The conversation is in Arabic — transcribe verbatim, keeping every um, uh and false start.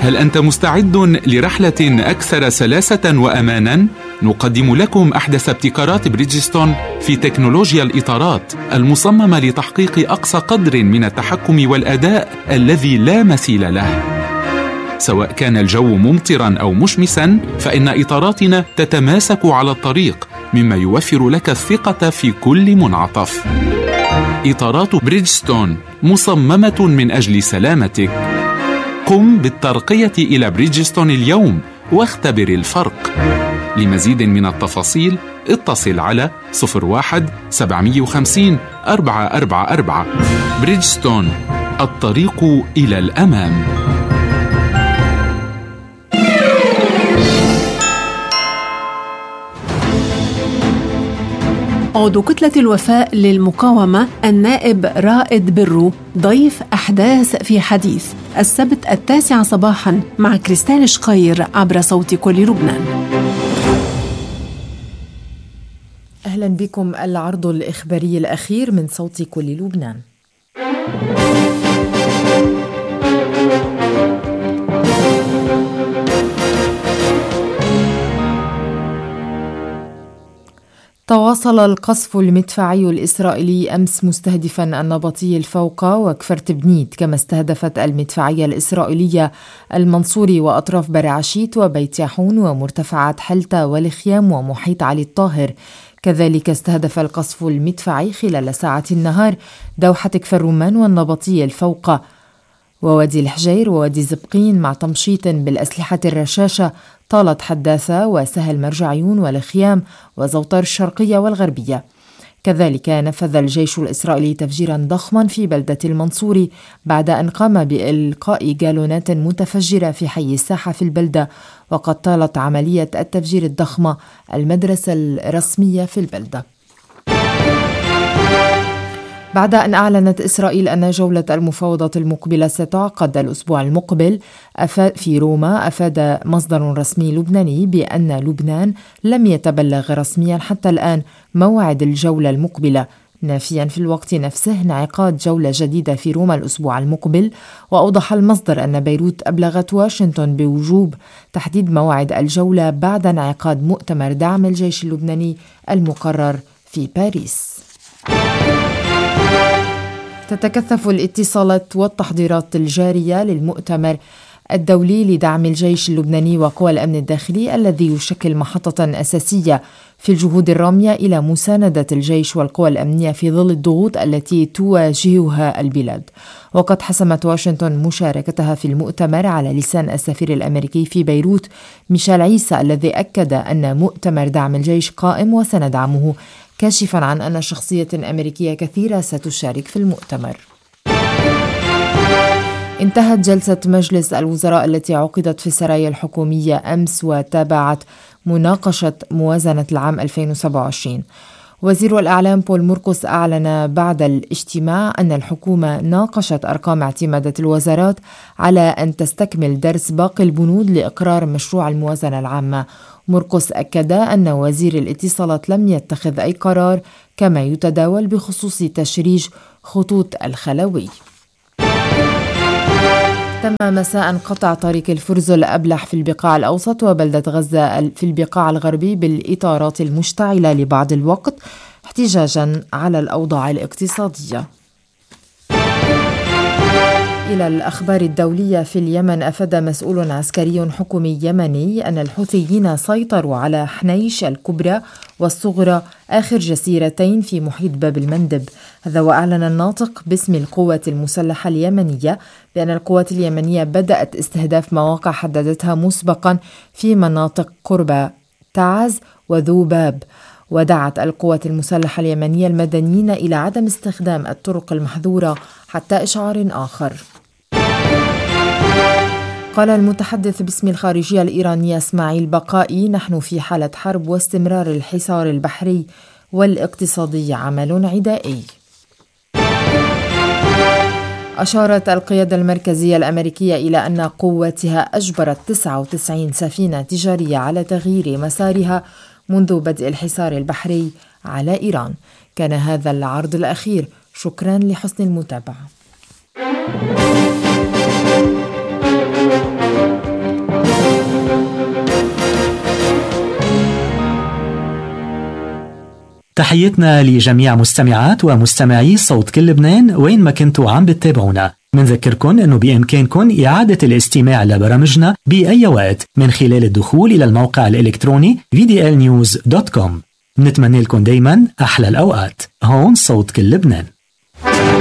هل أنت مستعد لرحلة أكثر سلاسة وأماناً؟ نقدم لكم أحدث ابتكارات بريدجستون في تكنولوجيا الإطارات المصممة لتحقيق أقصى قدر من التحكم والأداء الذي لا مثيل له. سواء كان الجو ممطراً أو مشمساً، فإن إطاراتنا تتماسك على الطريق، مما يوفر لك الثقة في كل منعطف. إطارات بريدجستون مصممة من أجل سلامتك. قم بالترقية إلى بريدجستون اليوم واختبر الفرق. لمزيد من التفاصيل اتصل على صفر واحد سبعمائة وخمسين أربعة أربعة أربعة. بريدجستون، الطريق إلى الأمام. عضو كتلة الوفاء للمقاومة النائب رائد برو ضيف أحداث في حديث السبت التاسعة صباحاً مع كريستال شقير عبر صوت كل لبنان. أهلاً بكم. العرض الإخباري الأخير من صوت كل لبنان. تواصل القصف المدفعي الإسرائيلي أمس مستهدفاً النبطي الفوقة وكفر بنيت، كما استهدفت المدفعية الإسرائيلية المنصوري وأطراف برعشيت وبيت يحون ومرتفعات حلتا والخيام ومحيط علي الطاهر. كذلك استهدف القصف المدفعي خلال ساعات النهار دوحة كفر رمان والنبطي الفوقة ووادي الحجير ووادي زبقين، مع تمشيط بالأسلحة الرشاشة طالت حداثة وسهل مرجعيون والخيام وزوطار الشرقية والغربية. كذلك نفذ الجيش الإسرائيلي تفجيرا ضخما في بلدة المنصوري بعد أن قام بإلقاء جالونات متفجرة في حي الساحة في البلدة، وقد طالت عملية التفجير الضخمة المدرسة الرسمية في البلدة. بعد أن أعلنت إسرائيل أن جولة المفاوضات المقبلة ستعقد الأسبوع المقبل في روما، أفاد مصدر رسمي لبناني بأن لبنان لم يتبلغ رسميا حتى الآن موعد الجولة المقبلة، نافيا في الوقت نفسه انعقاد جولة جديدة في روما الأسبوع المقبل. وأوضح المصدر أن بيروت أبلغت واشنطن بوجوب تحديد موعد الجولة بعد انعقاد مؤتمر دعم الجيش اللبناني المقرر في باريس. تتكثف الاتصالات والتحضيرات الجارية للمؤتمر الدولي لدعم الجيش اللبناني وقوى الأمن الداخلي، الذي يشكل محطة أساسية في الجهود الرامية إلى مساندة الجيش والقوى الأمنية في ظل الضغوط التي تواجهها البلاد. وقد حسمت واشنطن مشاركتها في المؤتمر على لسان السفير الأمريكي في بيروت ميشيل عيسى، الذي أكد أن مؤتمر دعم الجيش قائم وسندعمه، كاشفاً عن أن شخصية أمريكية كثيرة ستشارك في المؤتمر. انتهت جلسة مجلس الوزراء التي عقدت في السرايا الحكومية أمس وتابعت مناقشة موازنة العام ألفين وسبعة وعشرين. وزير الإعلام بول موركوس أعلن بعد الاجتماع أن الحكومة ناقشت أرقام اعتمادات الوزارات على أن تستكمل درس باقي البنود لإقرار مشروع الموازنة العامة. موركوس أكد أن وزير الاتصالات لم يتخذ أي قرار، كما يتداول بخصوص تشريج خطوط الخلوي. تم مساء قطع طريق الفرز الأبلح في البقاع الأوسط وبلدة غزة في البقاع الغربي بالإطارات المشتعلة لبعض الوقت، احتجاجا على الأوضاع الاقتصادية. إلى الأخبار الدولية، في اليمن أفاد مسؤول عسكري حكومي يمني أن الحوثيين سيطروا على حنيش الكبرى والصغرى آخر جزيرتين في محيط باب المندب. هذا وأعلن الناطق باسم القوات المسلحة اليمنية بأن القوات اليمنية بدأت استهداف مواقع حددتها مسبقا في مناطق قرب تعز وذو باب. ودعت القوات المسلحة اليمنية المدنيين إلى عدم استخدام الطرق المحظورة حتى إشعار آخر. قال المتحدث باسم الخارجية الإيرانية إسماعيل بقائي: نحن في حالة حرب، واستمرار الحصار البحري والاقتصادي عمل عدائي. أشارت القيادة المركزية الأمريكية إلى أن قواتها أجبرت تسعة وتسعين سفينة تجارية على تغيير مسارها منذ بدء الحصار البحري على إيران. كان هذا العرض الأخير. شكرا لحسن المتابعة. تحيتنا لجميع مستمعات ومستمعي صوت كل لبنان وين ما كنتوا عم بتتابعونا. منذكركن أنه بإمكانكن إعادة الاستماع لبرامجنا بأي وقت من خلال الدخول إلى الموقع الإلكتروني في دي إل نيوز دوت كوم. نتمنى لكم دايما أحلى الأوقات. هون صوت كل لبنان.